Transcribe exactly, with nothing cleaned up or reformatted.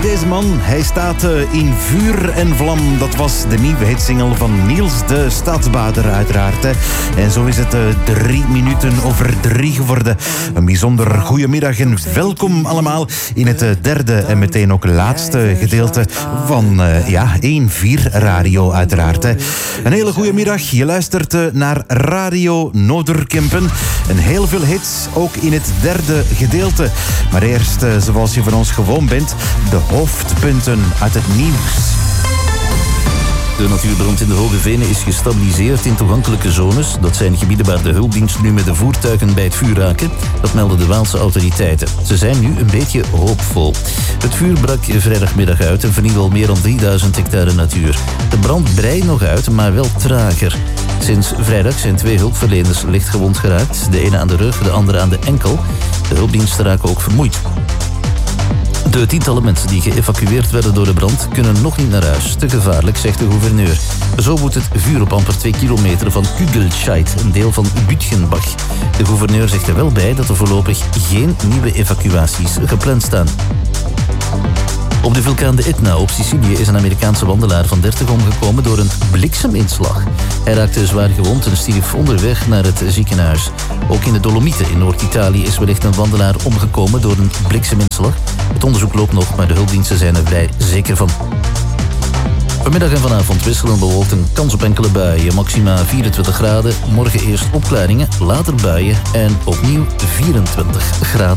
deze man. Hij staat uh, in vuur en vlam. Dat was de nieuwe hitsingle van Niels de Stadsbader uiteraard. Hè. En zo is het uh, drie minuten over drie geworden. Een bijzonder goedemiddag en welkom allemaal in het uh, derde en meteen ook laatste gedeelte van uh, ja, één vier Radio uiteraard. Hè. Een hele goede middag. Je luistert uh, naar Radio Noorderkempen. En heel veel hits, ook in het derde gedeelte. Maar eerst, uh, zoals je van ons gewoon bent, de hoofdpunten uit het nieuws. De natuurbrand in de Hoge Venen is gestabiliseerd in toegankelijke zones. Dat zijn gebieden waar de hulpdienst nu met de voertuigen bij het vuur raken. Dat melden de Waalse autoriteiten. Ze zijn nu een beetje hoopvol. Het vuur brak vrijdagmiddag uit en vernielde al meer dan drieduizend hectare natuur. De brand breidt nog uit, maar wel trager. Sinds vrijdag zijn twee hulpverleners licht gewond geraakt. De ene aan de rug, de andere aan de enkel. De hulpdiensten raken ook vermoeid. De tientallen mensen die geëvacueerd werden door de brand kunnen nog niet naar huis. Te gevaarlijk, zegt de gouverneur. Zo woedt het vuur op amper twee kilometer van Kugelscheid, een deel van Bütgenbach. De gouverneur zegt er wel bij dat er voorlopig geen nieuwe evacuaties gepland staan. Op de vulkaan de Etna op Sicilië is een Amerikaanse wandelaar van dertig omgekomen door een blikseminslag. Hij raakte zwaar gewond en stierf onderweg naar het ziekenhuis. Ook in de Dolomieten in Noord-Italië is wellicht een wandelaar omgekomen door een blikseminslag. Het onderzoek loopt nog, maar de hulpdiensten zijn er vrij zeker van. Vanmiddag en vanavond wisselend bewolkt, een kans op enkele buien. Maxima vierentwintig graden, morgen eerst opklaringen, later buien en opnieuw vierentwintig graden.